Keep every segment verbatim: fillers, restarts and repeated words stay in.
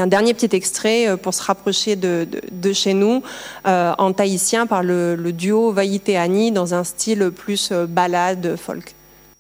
un dernier petit extrait pour se rapprocher de, de, de chez nous, euh, en tahitien par le, le duo Vaïtéani dans un style plus ballade folk.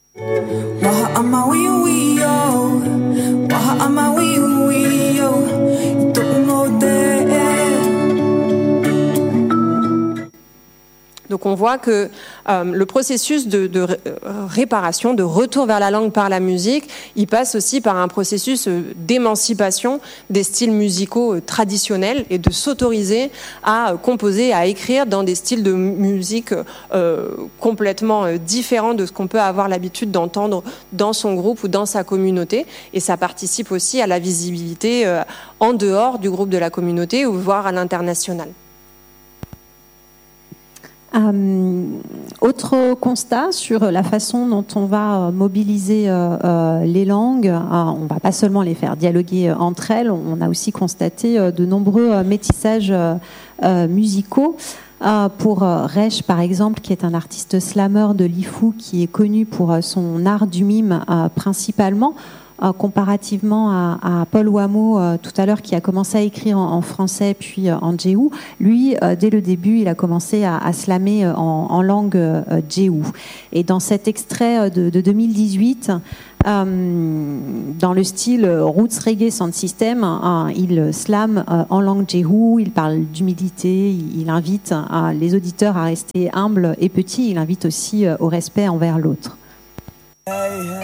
Donc on voit que euh, le processus de, de réparation, de retour vers la langue par la musique, il passe aussi par un processus d'émancipation des styles musicaux traditionnels et de s'autoriser à composer, à écrire dans des styles de musique euh, complètement différents de ce qu'on peut avoir l'habitude d'entendre dans son groupe ou dans sa communauté. Et ça participe aussi à la visibilité euh, en dehors du groupe de la communauté ou voire à l'international. Euh, autre constat sur la façon dont on va mobiliser euh, euh, les langues, euh, on ne va pas seulement les faire dialoguer entre elles, on a aussi constaté euh, de nombreux euh, métissages euh, euh, musicaux. Euh, pour euh, Resh, par exemple, qui est un artiste slammer de l'I F U, qui est connu pour euh, son art du mime euh, principalement, Euh, comparativement à, à Paul Wamo euh, tout à l'heure, qui a commencé à écrire en, en français puis euh, en djéou. Lui, euh, dès le début, il a commencé à, à slammer en, en langue euh, djéou. Et dans cet extrait de, de deux mille dix-huit, euh, dans le style roots reggae sound system, euh, il slame euh, en langue djéou, il parle d'humilité, il, il invite euh, les auditeurs à rester humbles et petits, il invite aussi euh, au respect envers l'autre.